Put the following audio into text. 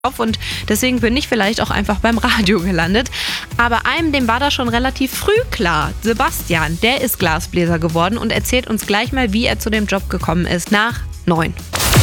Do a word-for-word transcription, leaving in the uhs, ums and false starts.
und deswegen bin ich vielleicht auch einfach beim Radio gelandet. Aber einem, dem war das schon relativ früh klar. Sebastian, der ist Glasbläser geworden und erzählt uns gleich mal, wie er zu dem Job gekommen ist, nach neun.